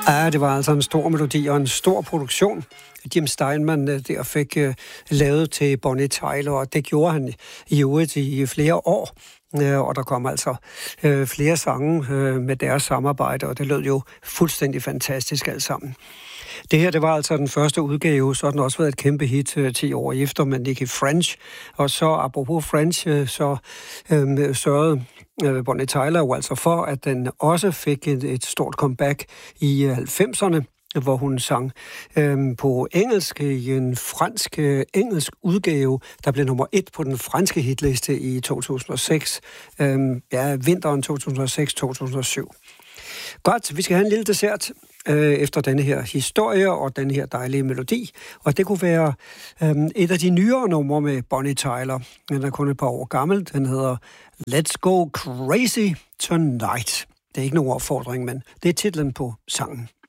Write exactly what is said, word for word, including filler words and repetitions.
Ja, det var altså en stor melodi og en stor produktion. Jim Steinman der fik uh, lavet til Bonnie Tyler, og det gjorde han i øvrigt i flere år. Uh, og der kom altså uh, flere sange uh, med deres samarbejde, og det lød jo fuldstændig fantastisk alt sammen. Det her, det var altså den første udgave, så har den også været et kæmpe hit uh, ti år efter med Nicky French. Og så apropos French, uh, så uh, sørgede uh, Bonnie Tyler jo altså for, at den også fik et, et stort comeback i uh, halvfemserne, hvor hun sang øhm, på engelsk i en fransk-engelsk udgave, der blev nummer et på den franske hitliste i to tusind og seks. Øhm, ja, vinteren to tusind og seks til to tusind og syv. Godt, vi skal have en lille dessert øh, efter denne her historie og den her dejlige melodi. Og det kunne være øh, et af de nyere numre med Bonnie Tyler. Den er kun et par år gammel. Den hedder Let's Go Crazy Tonight. Det er ikke nogen opfordring, men det er titlen på sangen.